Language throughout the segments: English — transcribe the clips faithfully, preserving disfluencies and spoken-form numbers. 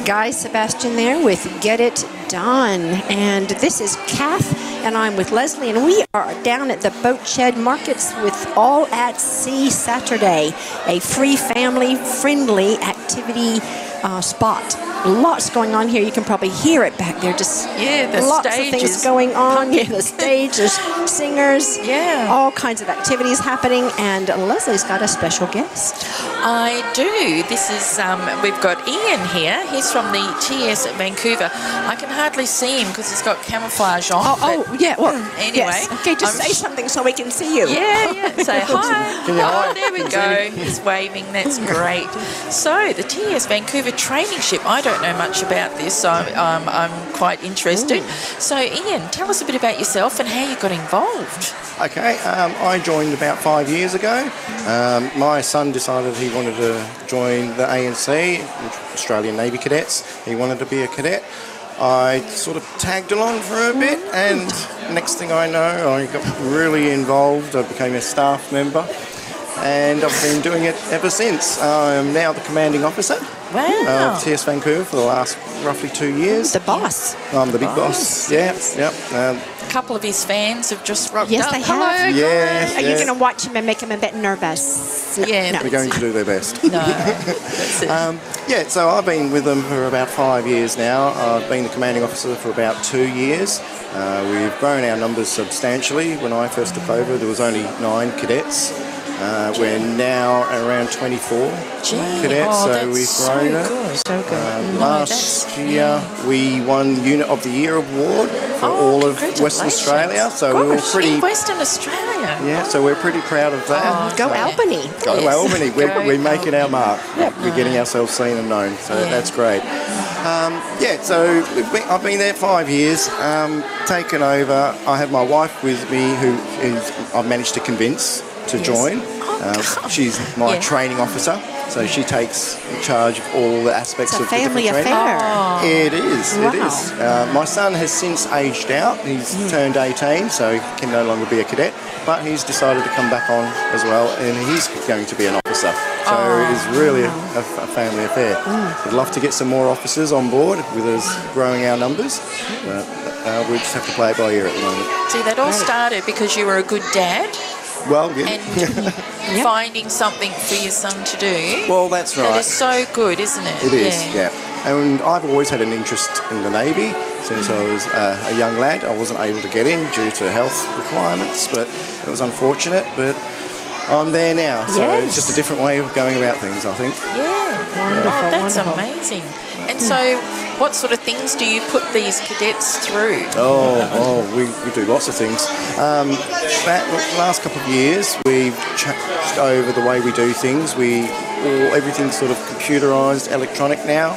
Guy Sebastian there with Get It Done. And this is Kath, and I'm with Leslie, and we are down at the Boat Shed Markets with All at Sea Saturday, a free family-friendly activity uh, spot. Lots going on here. You can probably hear it back there. Just yeah, the lots stage of things is going on. pumping. Yeah, the stage, there's singers, yeah, all kinds of activities happening. And Leslie's got a special guest. I do. This is um, we've got Ian here. He's from the T S at Vancouver. I can hardly see him because he's got camouflage on. Oh, oh yeah. Well, anyway, yes. Okay, just I'm say something so we can see you. Yeah, yeah. Say hi. Can you Oh, hi? there we go. He's waving. That's great. So the T S Vancouver training ship. I don't know much about this, so I'm, um, I'm quite interested. Mm. So Ian, tell us a bit about yourself and how you got involved. Okay, um, I joined about five years ago. Um, my son decided he wanted to join the A N C, Australian Navy Cadets. He wanted to be a cadet. I sort of tagged along for a bit, and next thing I know, I got really involved. I became a staff member, and I've been doing it ever since. I am now the commanding officer wow. of T S Vancouver for the last roughly two years. The boss. I'm the big boss. boss. Yeah, yep. Um, a couple of his fans have just rocked yes, up. They Hello, have. Yes, Are yes. you going to watch him and make him a bit nervous? Yeah, no. They're going to do their best. No, that's it. Um, yeah, so I've been with them for about five years now. I've been the commanding officer for about two years. Uh, we've grown our numbers substantially. When I first took over, there was only nine cadets. Uh, we're now around twenty-four Gee, cadets, oh, so we've so grown it. good. So good. Uh, No, last that's, year yeah. we won Unit of the Year award for oh, all of Western Australia, so Gosh, we were pretty. in Western Australia. Yeah, so we're pretty proud of that. Oh, Go so, Albany. Go Yes. Albany. We're, Go we're making our mark. Yep. We're getting ourselves seen and known, so Yeah. that's great. Um, yeah, so we've been, I've been there five years, um, taken over. I have my wife with me who is, I've managed to convince to Yes. join. Oh, Um, she's my yeah. training officer, so she takes charge of all the aspects It's a of the family different training. affair. Oh. It is, Wow. it is. Uh, my son has since aged out. He's turned eighteen, so he can no longer be a cadet, but he's decided to come back on as well, and he's going to be an officer. So Oh. it is really a, a, a family affair. We'd love to get some more officers on board with us growing our numbers, but uh, we just have to play it by ear at the moment. See, that all started because you were a good dad Well, yeah. and finding something for your son to do. Well, that's right. That is so good, isn't it? It is, yeah. And I've always had an interest in the Navy since I was uh, a young lad. I wasn't able to get in due to health requirements, but it was unfortunate. But I'm there now, so Yes. it's just a different way of going about things, I think. Yeah. Wonderful, Oh, that's wonderful. amazing. And so, what sort of things do you put these cadets through? Oh, oh we, we do lots of things. Um, that the last couple of years, we've changed over the way we do things. We all everything's sort of computerised, electronic now.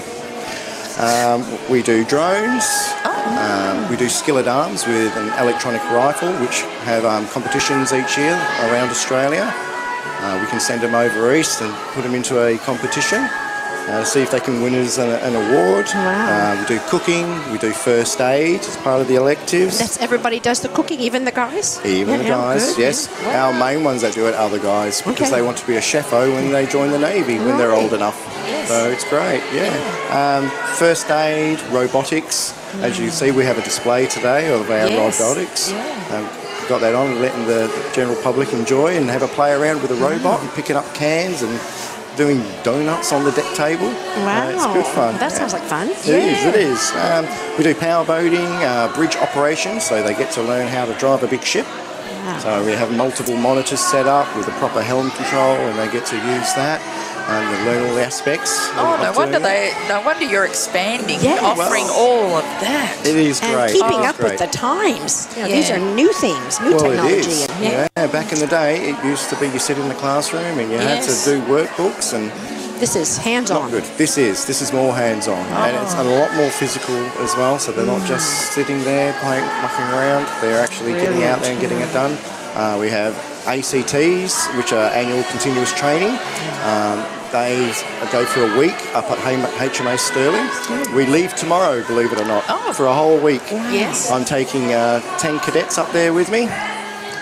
Um, we do drones. Um, we do skillet arms with an electronic rifle, which have um, competitions each year around Australia. Uh, we can send them over east and put them into a competition. Uh, see if they can win us an, an award. Wow. Uh, we do cooking, we do first aid as part of the electives. That's everybody does the cooking, even the guys? Even Yeah, the yeah, guys, good. yes. Wow. Our main ones that do it are the guys because Okay. they want to be a chefo when they join the Navy, when they're Right. old enough. Yes. So it's great, yeah. Um, first aid, robotics. As you see, we have a display today of our Yes. robotics. Yeah. Um, got that on and letting the general public enjoy and have a play around with a robot and picking up cans and doing donuts on the deck table. Wow. Uh, it's good fun. That yeah. sounds like fun. It is, it is. Um, we do power boating, uh, bridge operations, so they get to learn how to drive a big ship. Wow. So we have multiple monitors set up with the proper helm control, and they get to use that and they learn all the aspects. Oh, of no doing wonder it. they. No wonder you're expanding, Yes. offering all of that. It is And great. keeping It is up with great. the times. You know, These Yeah. are new things, new Well, technology. it is. and- Yeah. Back in the day, it used to be you sit in the classroom and you Yes. had to do workbooks and This is not hands-on. good. This is this is more hands-on and it's a lot more physical as well. So they're not just sitting there playing, mucking around. They're actually getting out there and getting it done. Uh, we have A C Ts, which are annual continuous training. Um, they go for a week up at H M A Stirling. We leave tomorrow, believe it or not, Oh. for a whole week. Yes. I'm taking uh, ten cadets up there with me.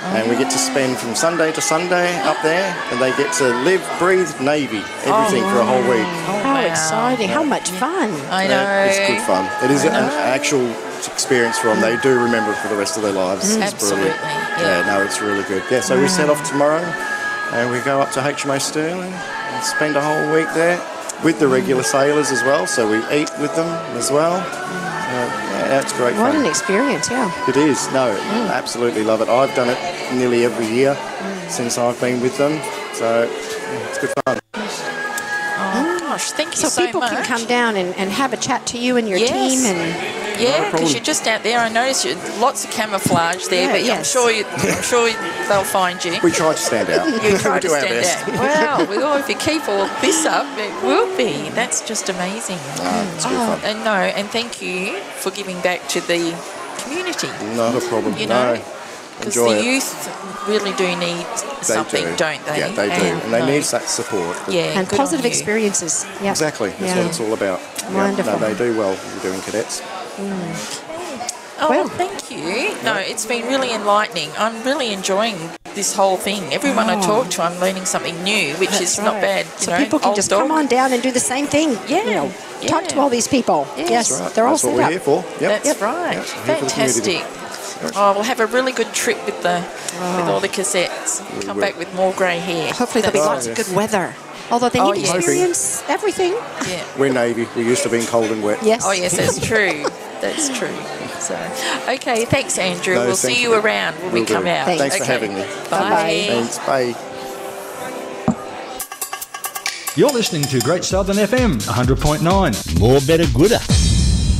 And we get to spend from Sunday to Sunday up there, and they get to live, breathe Navy, everything for a whole week. How wow. exciting. How much fun. I know. Yeah, it's good fun. It is an actual experience for them. They do remember it for the rest of their lives. It's Absolutely, brilliant. yeah. no, it's really good. Yeah, so we set off tomorrow, and we go up to H M O Stirling and spend a whole week there with the regular sailors as well. So we eat with them as well. Uh, yeah, that's great What fun. an experience, yeah. It is. No, absolutely love it. I've done it nearly every year since I've been with them. So yeah, it's good fun. Oh, gosh, thank you So, so, people much. can come down and, and have a chat to you and your Yes. team. and Yeah, problem. because you're just out there. I noticed you lots of camouflage there, Yeah, but I'm yes. sure you, I'm sure they'll find you. We try to stand out. You try we to do our stand best. out. Wow, well, if you keep all this up, it will be. That's just amazing. Ah, it's good Oh, fun. and no, and thank you for giving back to the community. Not a problem. You know, no. because Enjoy the it. youth really do need They something, do. not they? Yeah, they do. And they no. need that support. Yeah, and good on positive you. experiences. Yeah. Exactly. That's Yeah. what it's all about. Yeah. Wonderful. No, they do well doing cadets. Oh, Well- thank you. No, it's been really enlightening. I'm really enjoying this whole thing. Everyone I talk to, I'm learning something new, which is not bad. You So know, people can old just dog. come on down and do the same thing. Yeah, You know, talk to yeah. all these people. Yes. Yes, That's right. they're all That's what set we're up. here for. Yep. That's Yep. right. Yep. Here for the community. Fantastic. Oh, we'll have a really good trip with the with all the cassettes. Come will. back with more grey hair. Hopefully there'll be That's- lots of yes. good weather. Although they Oh, need to yes. experience everything. Yeah. We're Navy. We're used to being cold and wet. Yes. Oh, yes, that's true. That's true. So, okay, thanks, Andrew. No, we'll thank see you. you around when we Will do. come out. Thanks. Thanks for Okay. having me. Bye. Thanks. Bye. You're listening to Great Southern F M one hundred point nine. More better gooder.